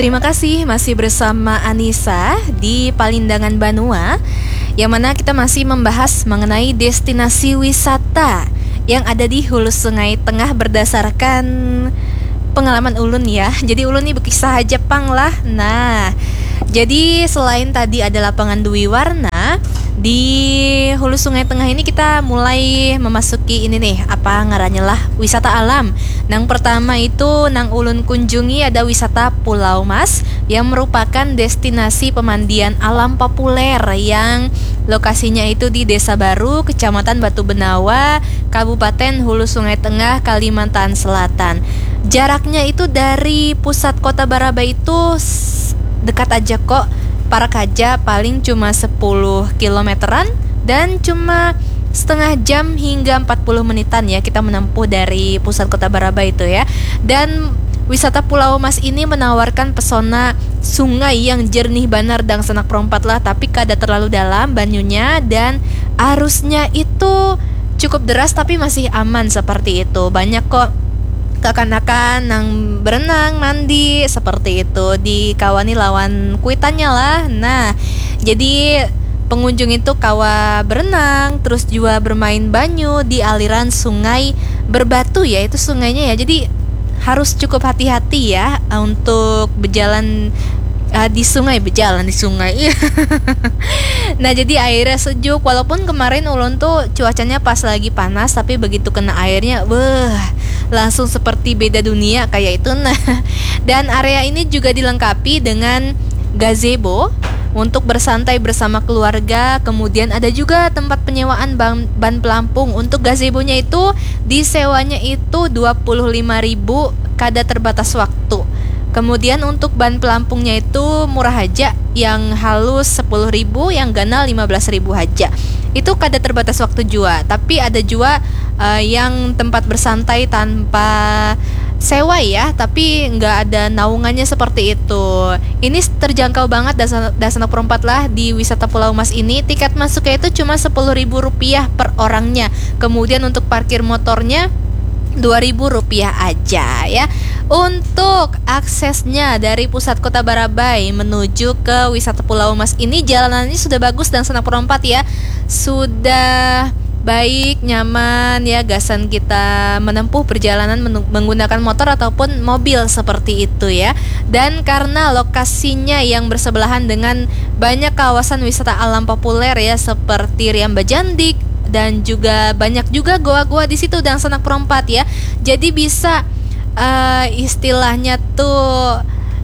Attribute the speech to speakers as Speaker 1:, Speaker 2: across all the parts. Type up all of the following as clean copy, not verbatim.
Speaker 1: Terima kasih masih bersama Anissa di Palindangan Banua, yang mana kita masih membahas mengenai destinasi wisata yang ada di hulu Sungai Tengah berdasarkan pengalaman Ulun ya. Jadi Ulun nih berkisah Jepang lah. Nah, jadi selain tadi ada lapangan Dwi Warna, di hulu Sungai Tengah ini kita mulai memasuki ini nih, apa ngarannya lah, wisata alam. Nang pertama itu nang ulun kunjungi ada wisata Pulau Mas, yang merupakan destinasi pemandian alam populer yang lokasinya itu di Desa Baru, Kecamatan Batu Benawa, Kabupaten Hulu Sungai Tengah, Kalimantan Selatan. Jaraknya itu dari pusat kota Baraba itu dekat aja kok. Parakaja paling cuma 10 kilometeran dan cuma setengah jam hingga 40 menitan ya kita menempuh dari pusat kota Baraba itu ya. Dan wisata Pulau Mas ini menawarkan pesona sungai yang jernih banar dan senak perompat lah, tapi kada terlalu dalam banyunya dan arusnya itu cukup deras tapi masih aman seperti itu. Banyak kok kekanakan yang berenang, mandi seperti itu, dikawani lawan kuitannya lah. Nah, jadi pengunjung itu kawa berenang, terus juga bermain banyu di aliran sungai berbatu ya, itu sungainya ya. Jadi harus cukup hati-hati ya untuk berjalan berjalan di sungai. Nah, jadi airnya sejuk. Walaupun kemarin ulun tuh cuacanya pas lagi panas, tapi begitu kena airnya, langsung seperti beda dunia kayak itu. Nah, dan area ini juga dilengkapi dengan gazebo untuk bersantai bersama keluarga. Kemudian ada juga tempat penyewaan ban pelampung. Untuk gazebonya itu disewanya itu 25.000 kada terbatas waktu. Kemudian untuk ban pelampungnya itu murah aja, yang halus 10.000, yang ganal 15.000 aja. Itu kada terbatas waktu juga. Tapi ada juga yang tempat bersantai tanpa sewa ya, tapi nggak ada naungannya seperti itu. Ini terjangkau banget dasana perempat lah di wisata Pulau Mas ini. Tiket masuknya itu cuma 10.000 rupiah per orangnya. Kemudian untuk parkir motornya 2.000 rupiah aja ya. Untuk aksesnya dari pusat kota Barabai menuju ke wisata Pulau Mas ini, jalanannya sudah bagus dan senak perompat ya. Sudah baik, nyaman ya, gasan kita menempuh perjalanan menggunakan motor ataupun mobil seperti itu ya. Dan karena lokasinya yang bersebelahan dengan banyak kawasan wisata alam populer ya, seperti Riamba Jandik, dan juga banyak juga goa-goa di situ dan senak perompat ya. Jadi bisa istilahnya tuh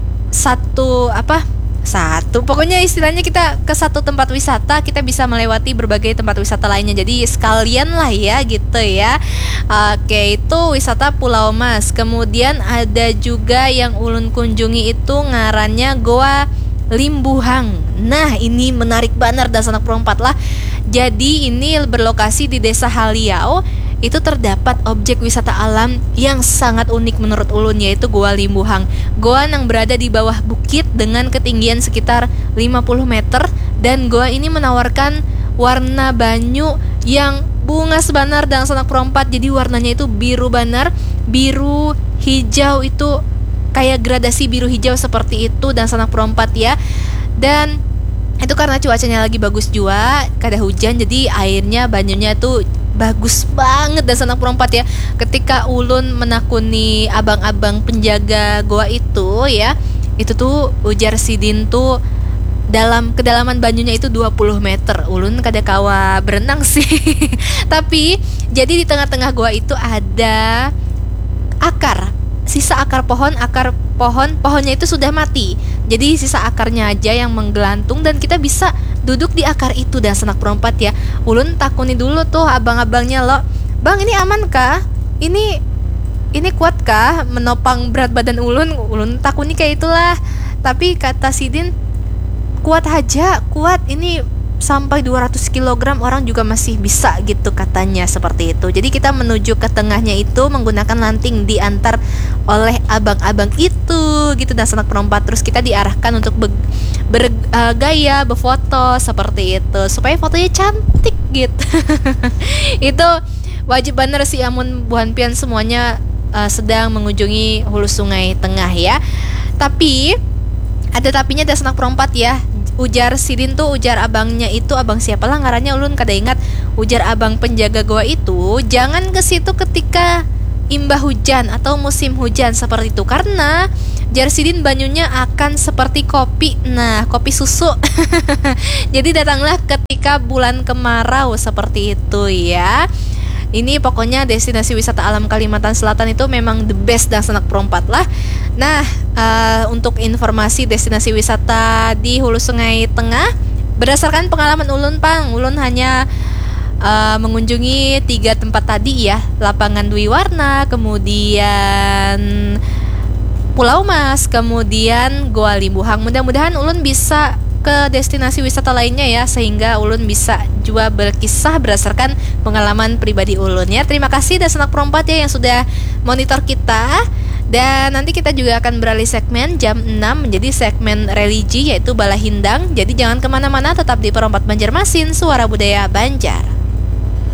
Speaker 1: pokoknya istilahnya kita ke satu tempat wisata, kita bisa melewati berbagai tempat wisata lainnya. Jadi sekalian lah ya gitu ya. Oke, itu wisata Pulau Mas. Kemudian ada juga yang ulun kunjungi itu ngarannya Goa Limbuhang. Nah, ini menarik banget dan senak perompat lah. Jadi ini berlokasi di Desa Haliau. Itu terdapat objek wisata alam yang sangat unik menurut ulun, yaitu Goa Limbuhang. Goa yang berada di bawah bukit dengan ketinggian sekitar 50 meter. Dan goa ini menawarkan warna banyu yang bunga sebanar dan senak perompat. Jadi warnanya itu biru banar, biru hijau, itu kayak gradasi biru hijau seperti itu dan senak perompat ya. Dan itu karena cuacanya lagi bagus juga, kada hujan, jadi airnya, banyunya tuh bagus banget dan senak perompat ya. Ketika ulun menakuni abang-abang penjaga goa itu ya, itu tuh ujar sidin tuh kedalaman banyunya itu 20 meter. Ulun kada kawa berenang sih. Tapi jadi di tengah-tengah goa itu ada sisa akar pohonnya itu sudah mati. Jadi sisa akarnya aja yang menggelantung dan kita bisa duduk di akar itu dan senak perompat ya. Ulun takuni dulu tuh abang-abangnya, lo, "Bang, ini aman kah? Ini kuat kah menopang berat badan ulun?" Ulun takuni kayak itulah. Tapi kata sidin, "Kuat aja, kuat. Ini sampai 200 kg orang juga masih bisa," gitu katanya, seperti itu. Jadi kita menuju ke tengahnya itu menggunakan lanting diantar oleh abang-abang itu gitu dan senak perompat. Terus kita diarahkan untuk bergaya, berfoto seperti itu supaya fotonya cantik gitu. Itu wajib bener sih amun buhan pian semuanya sedang mengunjungi hulu Sungai Tengah ya. Tapi Ada tapinya das anak perempat ya. Ujar Sidin tuh, ujar abangnya itu, abang siapa lah ngarannya ulun kada ingat. Ujar abang penjaga goa itu, jangan ke situ ketika imbah hujan atau musim hujan seperti itu, karena jar Sidin banyunya akan seperti kopi. Nah, kopi susu. Jadi datanglah ketika bulan kemarau seperti itu ya. Ini pokoknya destinasi wisata alam Kalimantan Selatan itu memang the best dan sanak perempat lah. Nah, untuk informasi destinasi wisata di Hulu Sungai Tengah, berdasarkan pengalaman ulun pang, ulun hanya mengunjungi 3 tempat tadi ya, Lapangan Dwi Warna, kemudian Pulau Mas, kemudian Goa Limbuhang. Mudah-mudahan ulun bisa ke destinasi wisata lainnya ya, sehingga ulun bisa juga berkisah berdasarkan pengalaman pribadi ulun ya. Terima kasih dan sanak perempat ya yang sudah monitor kita. Dan nanti kita juga akan beralih segmen jam 6 menjadi segmen religi, yaitu Bala Hindang. Jadi jangan kemana-mana, tetap di Perempat Banjarmasin, Suara Budaya Banjar.